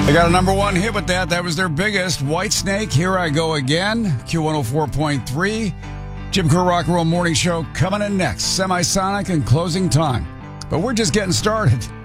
They got a number one hit with that. That was their biggest. Whitesnake, Here I Go Again. Q104.3. Jim Kerr Rock and Roll Morning Show coming in next. Semisonic and closing time. But we're just getting started.